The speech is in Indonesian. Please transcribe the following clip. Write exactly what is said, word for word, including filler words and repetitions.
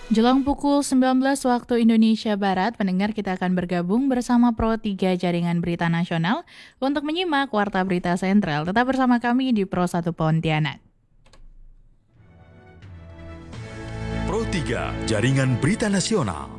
Jelang pukul sembilan belas waktu Indonesia Barat, pendengar kita akan bergabung bersama Pro tiga Jaringan Berita Nasional untuk menyimak Warta Berita Sentral. Tetap bersama kami di Pro satu Pontianak. Pro tiga Jaringan Berita Nasional.